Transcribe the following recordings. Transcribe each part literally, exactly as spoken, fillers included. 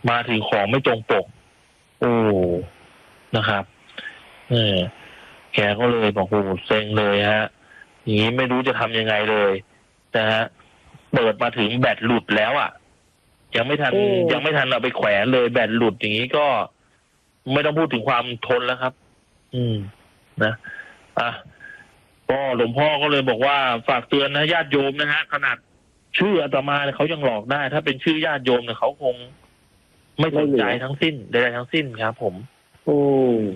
มาถึงของไม่ตรงปกโอ้นะครับเออแกก็เลยบอกโอ้เซ็งเลยฮะอย่างนี้ไม่รู้จะทำยังไงเลยนะฮะเปิดมาถึงแบตหลุดแล้วอ่ะยังไม่ทันยังไม่ทันเอาไปแขวนเลยแบตหลุดอย่างนี้ก็ไม่ต้องพูดถึงความทนแล้วครับอืมนะอ่ะก็หลวงพ่อก็เลยบอกว่าฝากเตือนนะญาติโยมนะฮะขนาดชื่ออาตมาเนี่ยเขายังหลอกได้ถ้าเป็นชื่อญาติโยมเนี่ยเขาคงไม่สนใจทั้งสิ้นใดๆทั้งสิ้นครับผมโอ้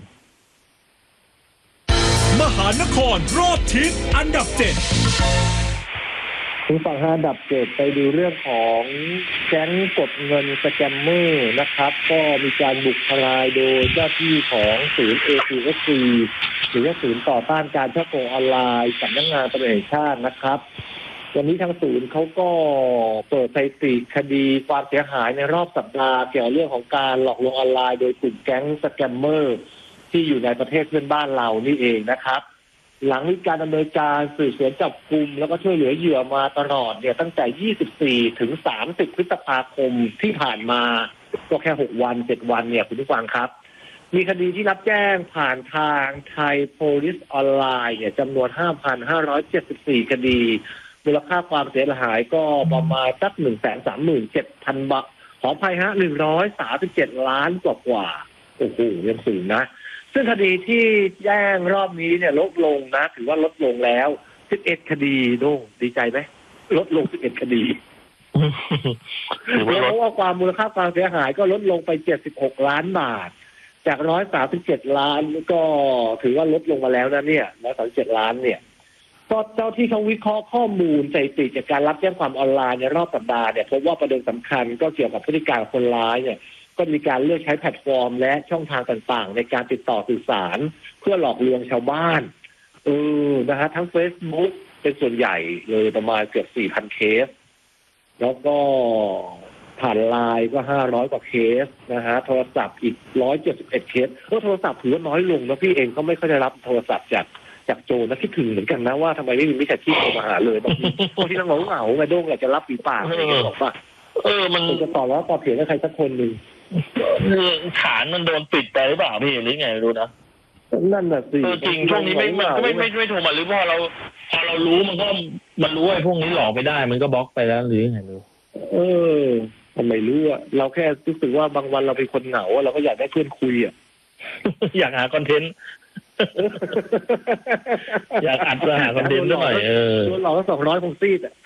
มหานครรอบทิศอันดับเจ็ดถึงฝั่งอันดับเจ็ดไปดูเรื่องของแก๊งกดเงินสแกมเมอร์นะครับก็มีการบุกทลายโดยเจ้าที่ของศูนย์ เอ ซี เอส ซี หรือว่าศูนย์ต่อต้านการช่อโกงออนไลน์สำนักงานตำรวจแห่งชาตินะครับวันนี้ทางศูนย์เขาก็เปิดสถิติคดีความเสียหายในรอบสัปดาห์เกี่ยวกับเรื่องของการหลอกลวงออนไลน์โดยกลุ่มแก๊งสแกมเมอร์ที่อยู่ในประเทศเพื่อนบ้านเรานี่เองนะครับหลังมีการดำเนินการสืบสวนจับกุมแล้วก็ช่วยเหลือเหยื่อมาตลอดเนี่ยตั้งแต่ยี่สิบสี่ถึงสามสิบพฤษภาคมที่ผ่านมาก็แค่หกวันเจ็ดวันเนี่ยคุณผู้ฟังครับมีคดีที่รับแจ้งผ่านทางไทยโพลิสออนไลน์เนี่ยจำนวน ห้าพันห้าร้อยเจ็ดสิบสี่ คดีมูลค่าความเสียหายก็ประมาณสัก หนึ่งแสนสามหมื่นเจ็ดพัน บาทขออภัยฮะหนึ่งร้อยสามสิบเจ็ดล้านกว่ากว่าโอ้โหยังสูงนะซึ่งคดีที่แจ้งรอบนี้เนี่ยลดลงนะถือว่าลดลงแล้วสิบเอ็ดคดีโด่งดีใจไหมลดลงสิบเอ็ดคดีแล้วว่าความมูลค่าความเสียหายก็ลดลงไปเจ็ดสิบหกล้านบาทจากหนึ่งร้อยสามสิบเจ็ดล้านก็ถือว่าลดลงมาแล้วนะเนี่ยหนึ่งร้อยสามสิบเจ็ดล้านเนี่ยก็เจ้าที่เขาวิเคราะห์ข้อมูลสถิติจากการรับแจ้งความออนไลน์ในรอบสัปดาห์เนี่ยพบว่าประเด็นสำคัญก็เกี่ยวกับพฤติการของคนร้ายเนี่ยก็มีการเลือกใช้แพลตฟอร์มและช่องทางต่างๆในการติดต่อสื่อสารเพื่อหลอกลวงชาวบ้านเออนะฮะทั้ง Facebook เป็นส่วนใหญ่เลยประมาณเกือบ สี่พัน เคสแล้วก็ผ่านไลน์ก็ห้าร้อยกว่าเคสนะฮะโทรศัพท์อีกหนึ่งร้อยเจ็ดสิบเอ็ดเคสโอ้โทรศัพท์ถือว่าน้อยลงนะพี่เองก็ไม่ค่อยได้รับโทรศัพท์จากจากโจรนะคิดถึงเหมือนกันนะว่าทำไมไม่มีมิจฉาชีพโทรมาหาเลยบางทีบางทีเราเหงาๆไงโด้งอยากจะรับปีปากอะไรอย่างเงี้ยบอกว่าเออมันจะต่อแล้วต่อเถียงกับใครสักคนหนึ่งฐานมันโดนปิดไปหรือเปล่าพี่หรือไงไม่รู้นะนั่นน่ะสิจริงช่วงนี้ไม่ไม่ไม่ไม่โทรมาหรือพอเราพอเรารู้มันก็มันรู้ไอ้พวกนี้หลอกไม่ได้มันก็บล็อกไปแล้วหรือไงไม่รู้เออทำไมรู้อ่ะเราแค่รู้สึกว่าบางวันเราเป็นคนเหงาเราก็อยากได้เพื่อนคุยอ่ะอยากหาคอนเทนต์อยากอัดมาหาคอนเทนต์หน่อยเออตัวหลอกก็สองร้อยคงซีดอ่ะ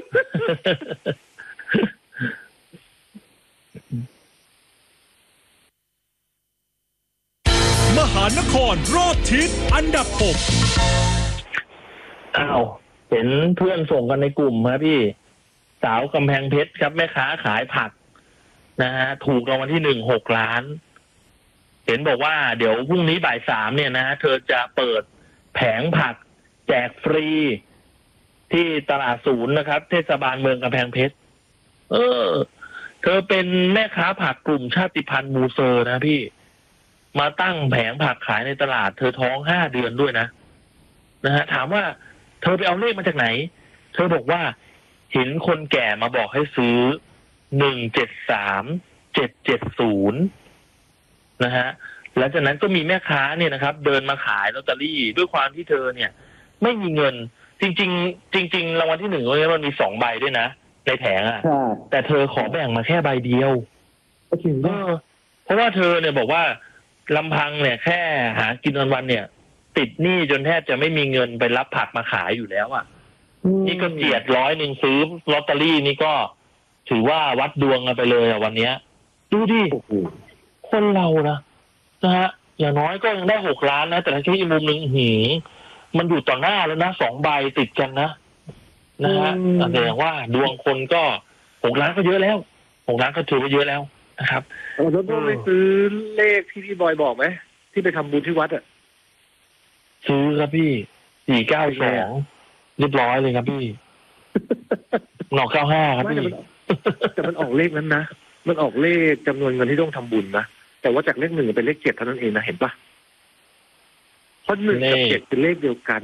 มหานครรอบทิศอันดับหกอ้าวเห็นเพื่อนส่งกันในกลุ่มครับพี่สาวกำแพงเพชรครับแม่ค้าขายผักนะฮะถูกรางวัลที่หนึ่งหกล้านเห็นบอกว่าเดี๋ยวพรุ่งนี้บ่ายสามเนี่ยนะเธอจะเปิดแผงผักแจกฟรีที่ตลาดศูนย์นะครับเทศบาลเมืองกำแพงเพชรเออเธอเป็นแม่ค้าผักกลุ่มชาติพันธุ์มูเซอร์นะพี่มาตั้งแผงผักขายในตลาดเธอท้องห้าเดือนด้วยนะนะฮะถามว่าเธอไปเอาเลขมาจากไหนเธอบอกว่าเห็นคนแก่มาบอกให้ซื้อหนึ่งเจ็ดสามเจ็ดเจ็ดศูนย์นะฮะหลังจากนั้นก็มีแม่ค้าเนี่ยนะครับเดินมาขายลอตเตอรี่ด้วยความที่เธอเนี่ยไม่มีเงินจริงๆจริงๆรางวัลที่หนึ่งเนี่ยมันมีสองใบด้วยนะในแผงอ่ะแต่เธอขอแบ่งมาแค่ใบเดียวเพราะว่าเธอเนี่ยบอกว่าลำพังเนี่ยแค่หากินวันๆเนี่ยติดหนี้จนแทบจะไม่มีเงินไปรับผักมาขายอยู่แล้วอ่ะนี่ก็เจียดร้อยหนึ่งซื้อลอตเตอรี่นี่ก็ถือว่าวัดดวงกันไปเลยอ่ะวันเนี้ยดูดิคนเรานะนะฮะอย่างน้อยก็ยังได้หกล้านนะแต่ถ้าคิดอีกมุมหนึ่งหืมมันอยู่ต่อหน้าแล้วนะสองใบติดกันนะนะฮะแสดงว่าดวงคนก็หกล้านก็เยอะแล้วหกล้านก็ถือว่าเยอะแล้วนะครับแล้วต้องไปซื้อเลขที่พี่บอยบอกไหมที่ไปทำบุญที่วัดอ่ะซื้อครับพี่สี่เก้าสองเรียบร้อยเลยครับพี่หนอกเก้าห้าครับพี่แต่มันออกเลขนั้นนะมันออกเลขจำนวนเงินที่ต้องทำบุญนะแต่ว่าจากเลขหนึ่งเป็นเลขเจ็ดเท่านั้นเองนะเห็นปะเพราะหนึ่งกับเจ็ดเป็นเลขเดียวกัน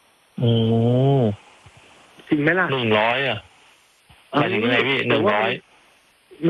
โอ้จริงไหมล่ะหนึ่งร้อยอ่ะหมายถึงไงพี่หนึ่งร้อย